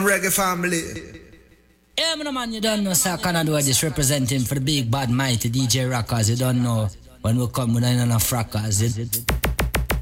reggae family. Yeah, man, you don't know, sir. Canada just representing for the big bad mighty DJ Rockers. You don't know when we come with a frackers.